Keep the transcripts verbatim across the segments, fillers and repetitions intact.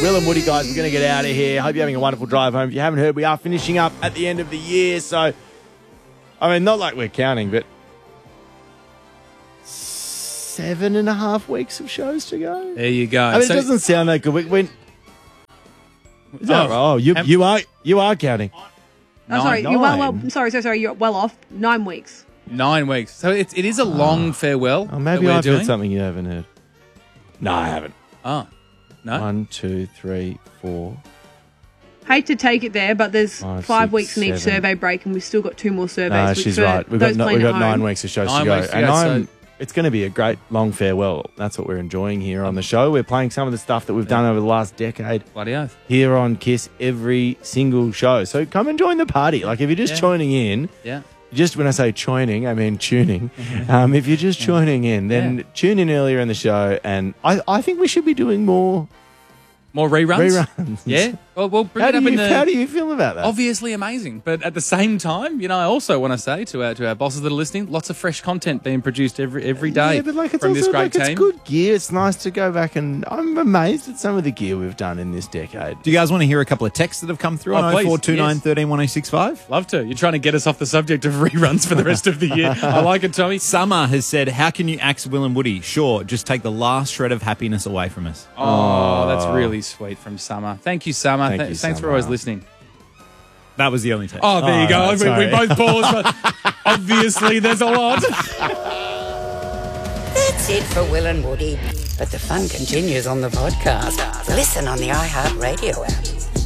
Will and Woody, guys, we're going to get out of here. Hope you're having a wonderful drive home. If you haven't heard, we are finishing up at the end of the year. So, I mean, not like we're counting, but seven and a half weeks of shows to go. There you go. I mean, So- it doesn't sound that good. We, when, is that Oh, right? Oh, you, am- you are you are counting. Oh, sorry. Nine. You're well, well. Sorry, sorry, sorry. You're well off. Nine weeks. Nine weeks. So it, it is a long farewell. Oh, maybe that we're I've doing. heard something you haven't heard. No, I haven't. Oh, no. One, two, three, four. Hate to take it there, but there's Five, five six, weeks in each seven. survey break, and we've still got two more surveys. No, which she's for right. We've got, those no, we've playing got at nine home- weeks of shows Nine to go. weeks to and go, I'm, so- it's going to be a great long farewell. That's what we're enjoying here on the show. We're playing some of the stuff that we've done over the last decade Bloody oath. here on KISS every single show. So come and join the party. Like if you're just Yeah. joining in, Yeah. just when I say joining, I mean tuning. um, if you're just joining in, then Yeah. tune in earlier in the show. And I, I think we should be doing more More reruns? reruns. Yeah. Well, we'll bring How it do, up you, in the... how do you feel about that? Obviously amazing, but at the same time, you know, I also want to say to our to our bosses that are listening, lots of fresh content being produced every every day Yeah, but like it's from also this great like team. it's good gear. It's nice to go back and I'm amazed at some of the gear we've done in this decade. Do you guys want to hear a couple of texts that have come through Oh, on please, oh four two nine, yes. one three one oh six five? Love to. You're trying to get us off the subject of reruns for the rest of the year. I like it, Tommy. Summer has said, how can you axe Will and Woody? Sure, just take the last shred of happiness away from us. Oh, that's really sweet from Summer. Thank you, Summer. Thank Th- you, Thanks for Summer. always listening. That was the only text. Oh, there Oh, you go. right, we, sorry. we both paused, but obviously there's a lot. That's it for Will and Woody. But the fun continues on the podcast. Listen on the iHeartRadio app.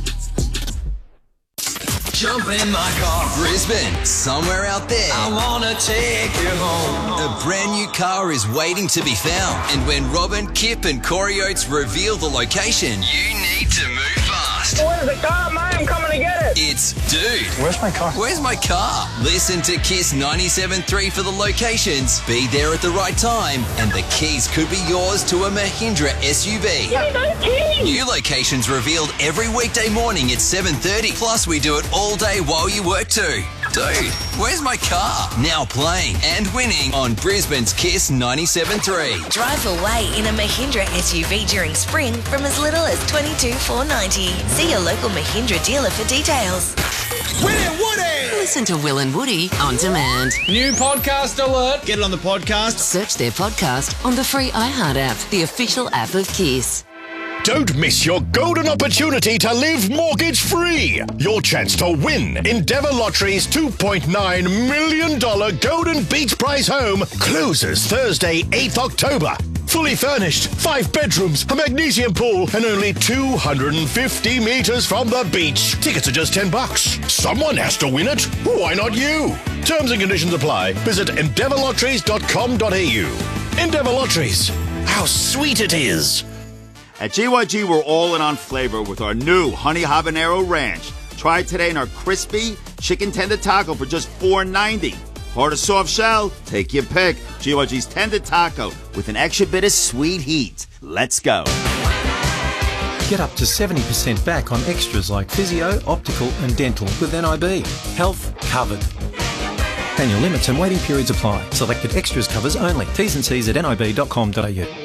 Jump in my car, Brisbane, somewhere out there. I wanna take you home. A brand new car is waiting to be found, and when Robin, Kip, and Corey Oates reveal the location, you need to move fast. Where's the car, mate? I'm coming to get it. It's Dude. Where's my car? Where's my car? Listen to KISS ninety-seven point three for the locations. Be there at the right time, and the keys could be yours to a Mahindra S U V. Give me those keys. New locations revealed every weekday morning at seven thirty. Plus, we do it all day while you work too. Dude, where's my car? Now playing and winning on Brisbane's KISS ninety-seven point three. Drive away in a Mahindra S U V during spring from as little as twenty-two thousand four hundred ninety dollars. See your local Mahindra dealer for details. Winnie Woody! Listen to Will and Woody on demand. New podcast alert. Get it on the podcast. Search their podcast on the free iHeart app, the official app of KISS. Don't miss your golden opportunity to live mortgage-free. Your chance to win Endeavour Lottery's two point nine million dollars Golden Beach Prize home closes Thursday, eighth October. Fully furnished, five bedrooms, a magnesium pool, and only two hundred fifty metres from the beach. Tickets are just ten bucks. Someone has to win it. Why not you? Terms and conditions apply. Visit endeavour lotteries dot com dot a u. Endeavour Lotteries. How sweet it is. At G Y G, we're all in on flavor with our new Honey Habanero Ranch. Try it today in our crispy chicken tender taco for just four ninety. Hard or soft shell, take your pick. G Y G's tender taco with an extra bit of sweet heat. Let's go. Get up to seventy percent back on extras like physio, optical and dental with N I B. Health covered. Annual limits and waiting periods apply. Selected extras covers only. T's and C's at n i b dot com dot a u.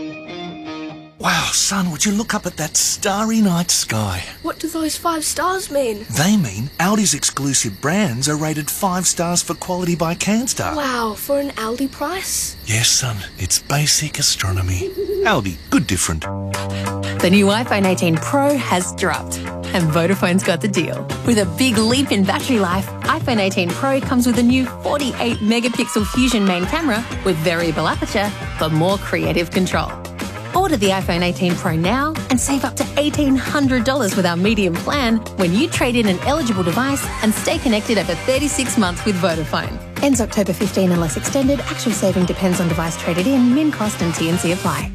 Wow, son, would you look up at that starry night sky? What do those five stars mean? They mean Audi's exclusive brands are rated five stars for quality by CanStar. Wow, for an Aldi price? Yes, son, it's basic astronomy. Audi, good different. The new iPhone eighteen Pro has dropped, and Vodafone's got the deal. With a big leap in battery life, iPhone eighteen Pro comes with a new forty-eight megapixel Fusion main camera with variable aperture for more creative control. Order the iPhone eighteen Pro now and save up to eighteen hundred dollars with our medium plan when you trade in an eligible device and stay connected over thirty-six months with Vodafone. Ends October fifteenth unless extended. Actual saving depends on device traded in. Min cost and T and C apply.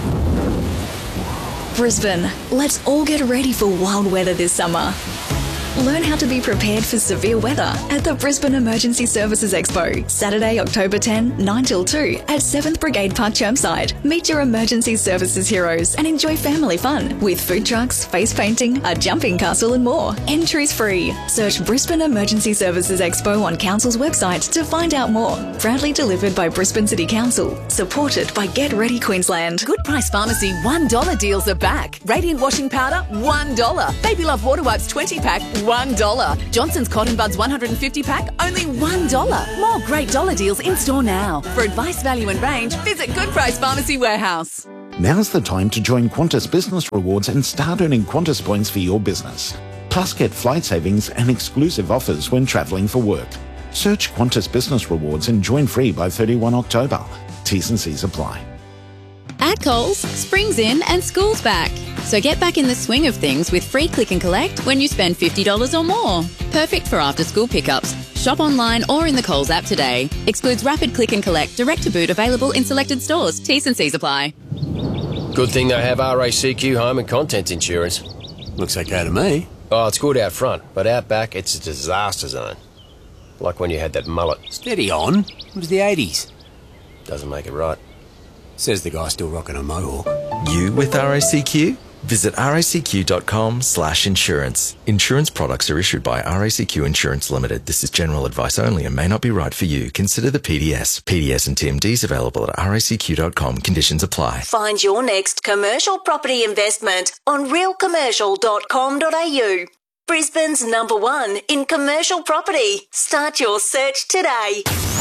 Brisbane, let's all get ready for wild weather this summer. Learn how to be prepared for severe weather at the Brisbane Emergency Services Expo, Saturday, October tenth, nine till two at seventh Brigade Park Chermside. Meet your emergency services heroes and enjoy family fun with food trucks, face painting, a jumping castle and more. Entries free. Search Brisbane Emergency Services Expo on Council's website to find out more. Proudly delivered by Brisbane City Council. Supported by Get Ready Queensland. Good Price Pharmacy one dollar deals are back. Radiant washing powder, one dollar. Baby Love Water Wipes twenty pack, one dollar. Johnson's Cotton Buds one hundred fifty pack, only one dollar. More great dollar deals in store now. For advice, value and range, visit Good Price Pharmacy Warehouse. Now's the time to join Qantas Business Rewards and start earning Qantas points for your business. Plus get flight savings and exclusive offers when travelling for work. Search Qantas Business Rewards and join free by thirty-first of October. T's and C's apply. At Coles, spring's in and school's back. So get back in the swing of things with free click and collect when you spend fifty dollars or more. Perfect for after-school pickups. Shop online or in the Coles app today. Excludes rapid click and collect, direct to boot, available in selected stores. T's and C's apply. Good thing they have R A C Q home and contents insurance. Looks okay to me. Oh, it's good out front, but out back it's a disaster zone. Like when you had that mullet. Steady on. It was the eighties. Doesn't make it right. Says the guy still rocking a mohawk. You with R A C Q? Visit racq.com slash insurance. Insurance products are issued by R A C Q Insurance Limited. This is general advice only and may not be right for you. Consider the P D S. P D S and T M Ds available at r a c q dot com. Conditions apply. Find your next commercial property investment on real commercial dot com dot a u. Brisbane's number one in commercial property. Start your search today.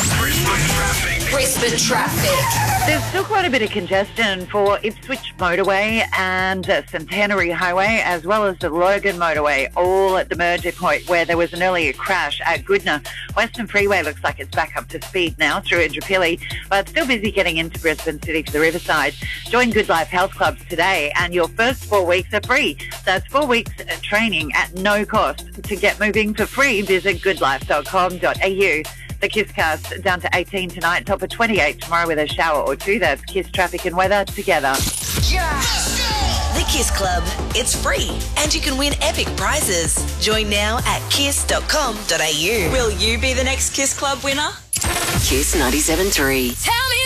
Brisbane traffic. There's still quite a bit of congestion for Ipswich Motorway and uh, Centenary Highway, as well as the Logan Motorway, all at the merger point where there was an earlier crash at Goodna. Western Freeway looks like it's back up to speed now through Indooroopilly, but still busy getting into Brisbane City for the Riverside. Join Good Life Health Clubs today and your first four weeks are free. That's four weeks of training at no cost. To get moving for free, visit good life dot com dot a u. The KISScast down to eighteen tonight, top of twenty-eight tomorrow with a shower or two. That's Kiss traffic and weather together. The Kiss Club. It's free and you can win epic prizes. Join now at kiss dot com dot a u. Will you be the next Kiss Club winner? Kiss ninety-seven point three. Tell me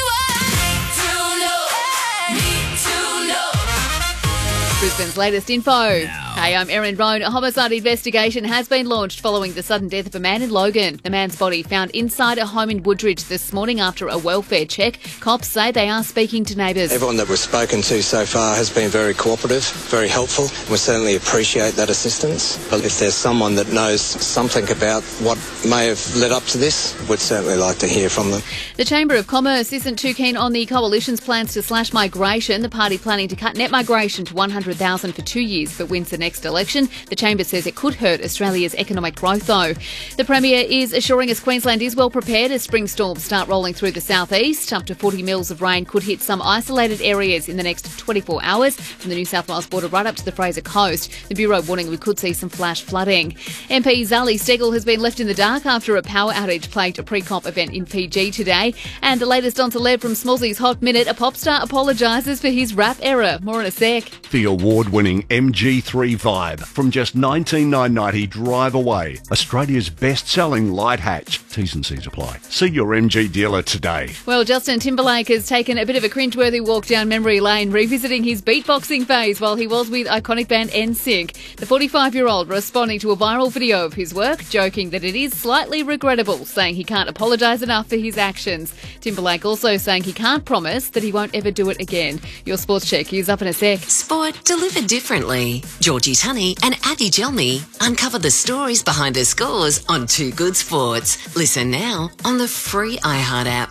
Brisbane's latest info. Hey, I'm Erin Roan. A homicide investigation has been launched following the sudden death of a man in Logan. The man's body found inside a home in Woodridge this morning after a welfare check. Cops say they are speaking to neighbours. Everyone that we've spoken to so far has been very cooperative, very helpful. We certainly appreciate that assistance. But if there's someone that knows something about what may have led up to this, we'd certainly like to hear from them. The Chamber of Commerce isn't too keen on the Coalition's plans to slash migration. The party planning to cut net migration to one hundred thousand for two years if it wins the next election. The Chamber says it could hurt Australia's economic growth, though. The Premier is assuring us Queensland is well prepared as spring storms start rolling through the southeast. Up to forty mils of rain could hit some isolated areas in the next twenty-four hours from the New South Wales border right up to the Fraser Coast. The Bureau warning we could see some flash flooding. M P Zali Steggall has been left in the dark after a power outage plagued a pre-comp event in P G today. And the latest on celeb from Smallsy's Hot Minute, a pop star apologises for his rap error. More in a sec. The award-winning M G three Vibe from just nineteen thousand nine hundred ninety Drive Away, Australia's best-selling light hatch. T's and C's apply. See your M G dealer today. Well, Justin Timberlake has taken a bit of a cringeworthy walk down memory lane, revisiting his beatboxing phase while he was with iconic band N Sync. The forty-five-year-old responding to a viral video of his work, joking that it is slightly regrettable, saying he can't apologise enough for his actions. Timberlake also saying he can't promise that he won't ever do it again. Your sports check is up in a sec. Sport delivered differently. Georgie Tunney and Abby Gelmy uncover the stories behind the scores on Two Good Sports. Listen now on the free iHeart app.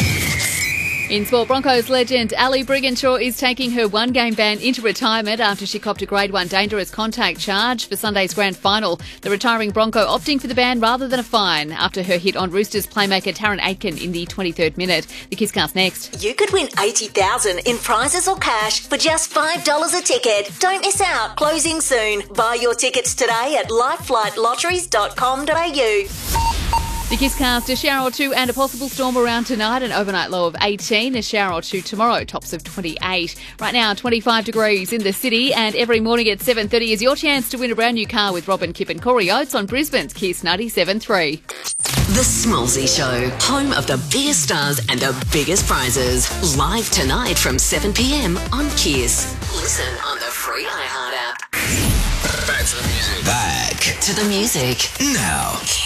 In sport, Broncos legend Ali Brigginshaw is taking her one-game ban into retirement after she copped a Grade one dangerous contact charge for Sunday's grand final. The retiring Bronco opting for the ban rather than a fine after her hit on Roosters playmaker Taryn Aitken in the twenty-third minute. The KISScast next. You could win eighty thousand dollars in prizes or cash for just five dollars a ticket. Don't miss out. Closing soon. Buy your tickets today at life flight lotteries dot com dot a u. The Kisscast, a shower or two and a possible storm around tonight, an overnight low of eighteen, a shower or two tomorrow, tops of twenty-eight. Right now, twenty-five degrees in the city, and every morning at seven thirty is your chance to win a brand new car with Robin, Kip and Corey Oates on Brisbane's Kiss ninety-seven point three. The Smallsy Show, home of the biggest stars and the biggest prizes. Live tonight from seven p.m. on Kiss. Listen on the free iHeart app. Back to the music. Back To the music. now.